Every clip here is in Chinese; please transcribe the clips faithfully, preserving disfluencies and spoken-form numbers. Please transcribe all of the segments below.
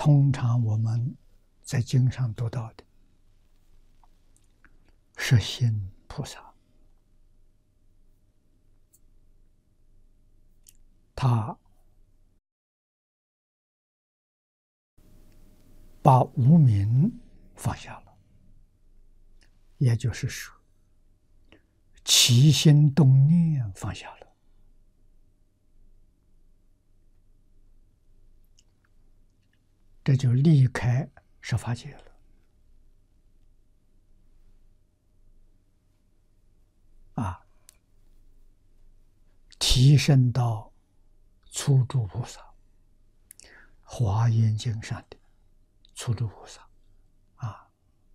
通常我们在经上读到的实心菩萨，他把无明放下了，也就是说，起心动念放下了。这就离开十法界了。啊，提升到初住菩萨，华严经上的初住菩萨。啊，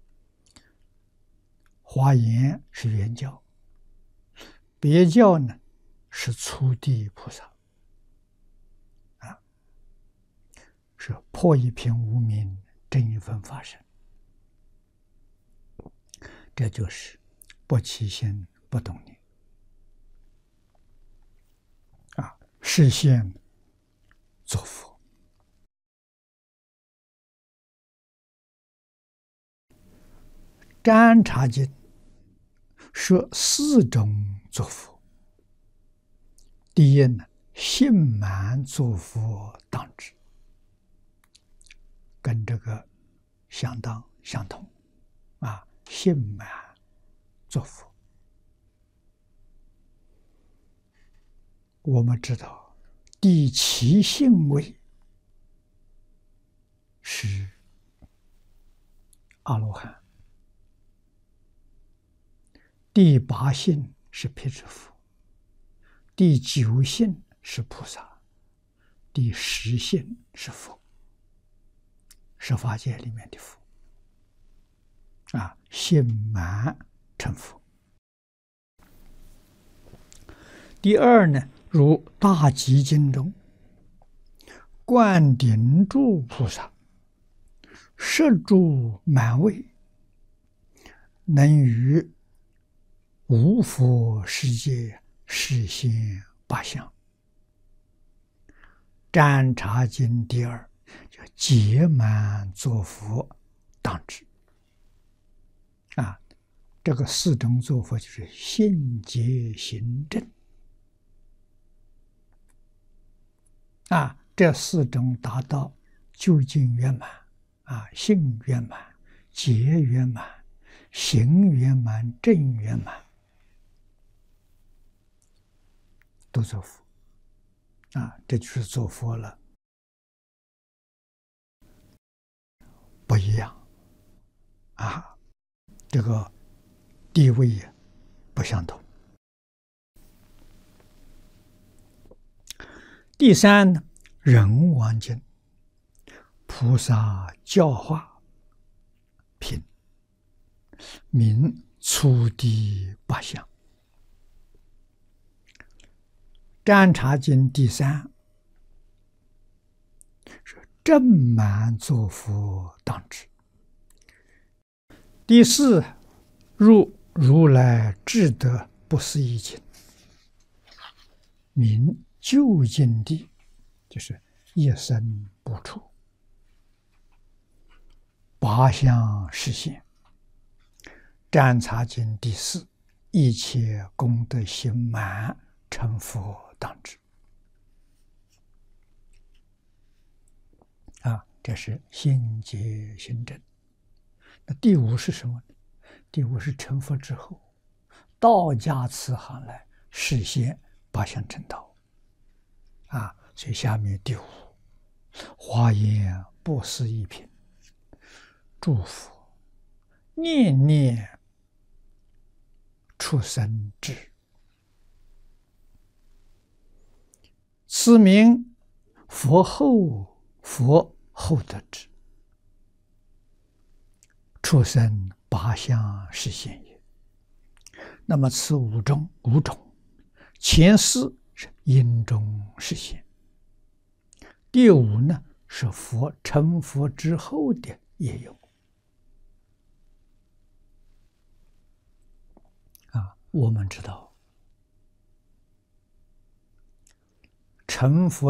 华严是原教，别教呢是初地菩萨。啊，是破一品无明，正一分法身。这就是不起心不动念。啊，示现作佛。占察经说四种作佛。第一呢，信满作佛当知，跟这个相当相同。啊，信满作佛。我们知道第七信位是阿罗汉，第八信是辟支佛，第九信是菩萨，第十信是佛，十法界里面的佛。啊，信满成佛。第二呢，如大集经中，灌顶柱菩萨摄住满位，能于无佛世界示现八相。占察经第二叫解满作佛当知。啊，这个四种作佛就是信解行证。啊，这四种达到究竟圆满。啊，信圆满，解圆满，行圆满，正圆满，都作佛。啊，这就是作佛了，不一样。啊，这个地位也不相同。第三呢，人王经菩萨教化品，名初地八相。占察经第三是正满作佛当知。第四入如来智德不思议经，名究竟地，就是一生不出。八相示现。占察经第四，一切功德行满，成佛当知。啊，这是信解行证。那第五是什么呢？第五是成佛之后，道家慈航来实现八相成道。啊，所以下面第五，华严不思议品，祝福念念出生智，此名佛后佛后得智，出生八相实现也。那么此五种五种，前四是因中实现，第五呢是佛成佛之后的也有。啊，我们知道成佛